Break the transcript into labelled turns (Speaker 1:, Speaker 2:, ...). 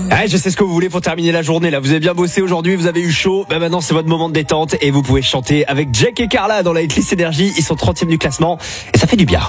Speaker 1: Ah, je sais ce que vous voulez pour terminer la journée. Là, vous avez bien bossé aujourd'hui, vous avez eu chaud. Maintenant, c'est votre moment de détente et vous pouvez chanter avec Jack et Carla dans la Hitlist Énergie. Ils sont 30e du classement et ça fait du bien.